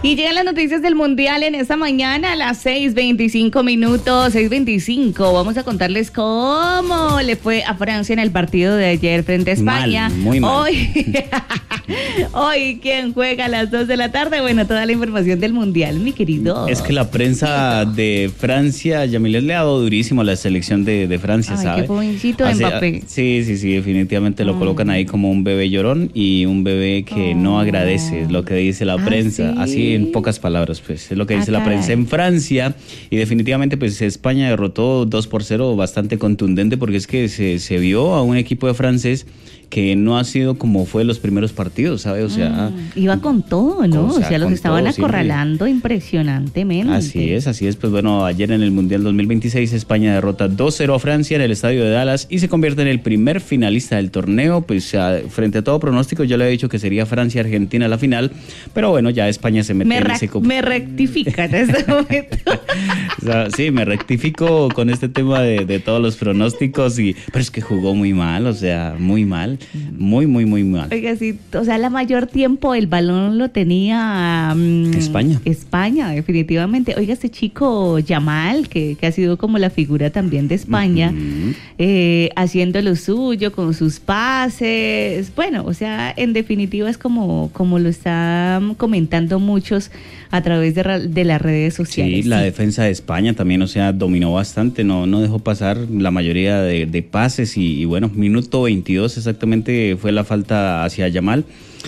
Y llegan las noticias del Mundial en esta mañana a las 6:25 minutos, 6:25. Vamos a contarles cómo le fue a Francia en el partido de ayer frente a España. Mal, muy mal. Hoy, ¿quién juega a las 2 de la tarde? Bueno, toda la información del Mundial, mi querido. Es que la prensa de Francia, Yamilet, le ha dado durísimo a la selección de Francia, Ay, ¿sabe? qué jovencito Mbappé. Sí, definitivamente lo colocan ahí como un bebé llorón y un bebé que no agradece, es lo que dice la prensa. ¿Sí? Así en pocas palabras, pues, es lo que dice la caray. prensa en Francia. Y definitivamente, pues, España derrotó 2-0, bastante contundente, porque es que se vio a un equipo de francés que no ha sido como fue los primeros partidos, ¿sabe? O sea... Iba con todo, ¿no? O sea, los con estaban todo, sí. acorralando impresionantemente. Así es. Pues bueno, ayer en el Mundial 2026 España derrota 2-0 a Francia en el estadio de Dallas y se convierte en el primer finalista del torneo. Pues frente a todo pronóstico yo le he dicho que sería Francia-Argentina la final, pero bueno, ya España se mete en ese... Me rectifica en este momento. O sea, sí, me rectifico con este tema de todos los pronósticos, pero es que jugó muy mal, o sea, muy mal. Muy mal. Oiga, sí, o sea, la mayor tiempo el balón lo tenía España, definitivamente. Oiga, este chico Yamal, que ha sido como la figura también de España, haciendo lo suyo con sus pases. Bueno, o sea, en definitiva es como lo están comentando muchos a través de las redes sociales. Sí, la defensa de España también, o sea, dominó bastante, no dejó pasar la mayoría de pases y bueno, minuto 22 exactamente fue la falta hacia Yamal,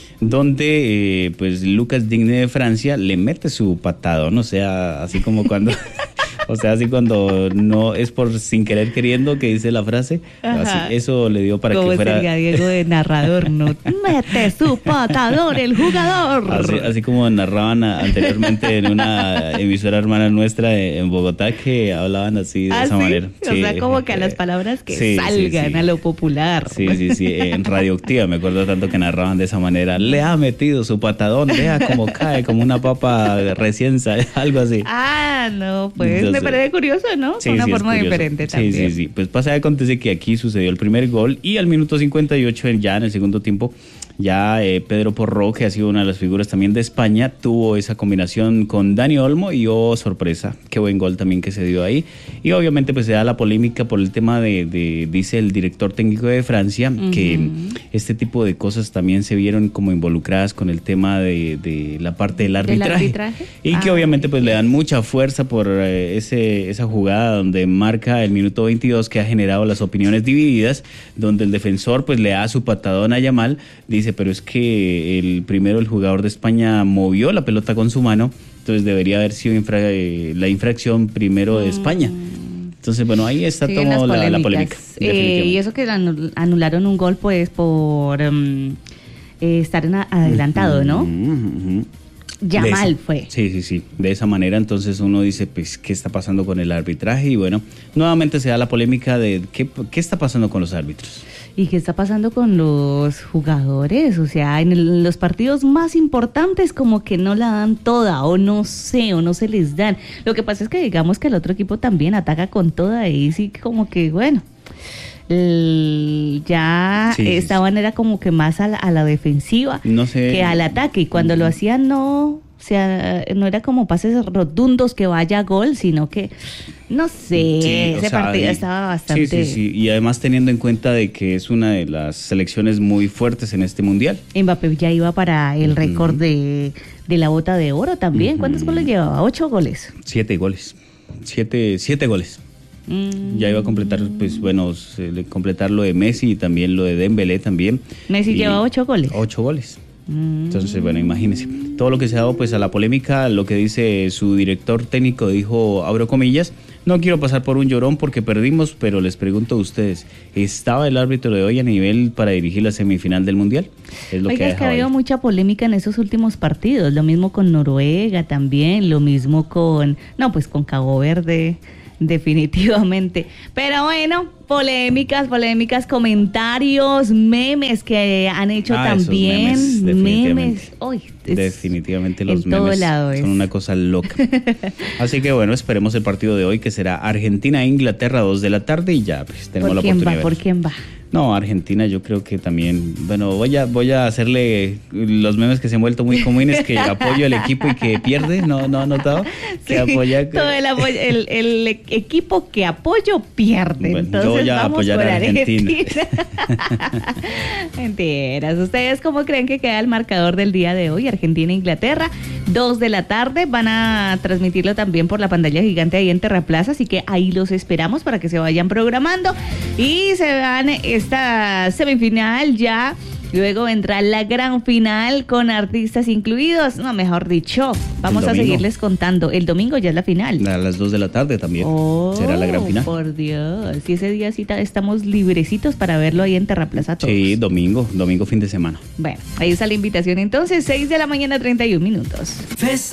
donde pues Lucas Digne de Francia le mete su patadón, o sea, así como cuando... O sea, así cuando no es por sin querer queriendo que dice la frase, así, eso le dio para que fuera... Como sería Diego de narrador, ¿no? Mete su patador el jugador. Así como narraban anteriormente en una emisora hermana nuestra en Bogotá, que hablaban así de esa manera. O sea, como que a las palabras que salgan a lo popular. Sí, en Radioactiva me acuerdo tanto que narraban de esa manera. Le ha metido su patadón, vea cómo cae, como una papa recién salida, algo así. Ah, no, pues... Entonces, me parece curioso, ¿no? Sí, una forma diferente también. Sí. Pues pasa y acontece que aquí sucedió el primer gol y al minuto 58, ya en el segundo tiempo, ya Pedro Porro, que ha sido una de las figuras también de España, tuvo esa combinación con Dani Olmo y sorpresa, qué buen gol también que se dio ahí. Y obviamente pues se da la polémica por el tema dice el director técnico de Francia, que este tipo de cosas también se vieron como involucradas con el tema de la parte del arbitraje. Y que obviamente pues le dan mucha fuerza por esa jugada donde marca el minuto 22, que ha generado las opiniones divididas, donde el defensor pues le da su patadón a Yamal. Dice, pero es que el jugador de España movió la pelota con su mano, entonces debería haber sido la infracción primero de España. Entonces, bueno, ahí está toda la polémica. Y eso que anularon un gol, pues, por estar adelantado, ¿no? Yamal fue. Sí. De esa manera, entonces uno dice, pues, ¿qué está pasando con el arbitraje? Y bueno, nuevamente se da la polémica de qué está pasando con los árbitros. ¿Y qué está pasando con los jugadores? O sea, en los partidos más importantes como que no la dan toda, o no se les dan. Lo que pasa es que digamos que el otro equipo también ataca con toda y sí como que, bueno, estaban era como que más a la defensiva que al ataque. Y cuando lo hacían no era como pases rotundos que vaya a gol, sino que, no sé, partido estaba bastante... Sí, y además teniendo en cuenta de que es una de las selecciones muy fuertes en este Mundial. Mbappé ya iba para el récord de la bota de oro también. ¿Cuántos goles llevaba? 8 goles. 7 goles. 7 goles. Ya iba a completar, pues bueno, completar lo de Messi y también lo de Dembélé también. Messi lleva 8 goles. 8 goles. Entonces, bueno, imagínense todo lo que se ha dado pues a la polémica. Lo que dice su director técnico, dijo, abro comillas, no quiero pasar por un llorón porque perdimos, pero les pregunto a ustedes, ¿estaba el árbitro de hoy a nivel para dirigir la semifinal del Mundial? Oiga, es que ha habido mucha polémica en esos últimos partidos, lo mismo con Noruega también, lo mismo con Cabo Verde, definitivamente. Pero bueno, polémicas, comentarios, memes que han hecho también. Memes. Definitivamente los en todo memes lado son una cosa loca. Así que bueno, esperemos el partido de hoy, que será Argentina-Inglaterra 2 de la tarde y ya pues tenemos la oportunidad. ¿Por quién va? No, Argentina yo creo que también, bueno, voy a hacerle los memes que se han vuelto muy comunes, que apoyo al equipo y que pierde, ¿no ha notado? Que sí, apoya... todo el equipo que apoyo pierde. Bueno, entonces yo voy a vamos apoyar por a Argentina. Mentiras. ¿Ustedes cómo creen que queda el marcador del día de hoy? Argentina-Inglaterra, 2 de la tarde. Van a transmitirlo también por la pantalla gigante ahí en Terraplaza, así que ahí los esperamos para que se vayan programando y se vean esta semifinal ya. Luego vendrá la gran final con artistas incluidos. No, mejor dicho, vamos a seguirles contando. El domingo ya es la final. A las 2 de la tarde también será la gran final. Por Dios. Y ese día sí estamos librecitos para verlo ahí en Terraplaza todos. Sí, domingo fin de semana. Bueno, ahí está la invitación entonces, 6 de la mañana, 31 minutos.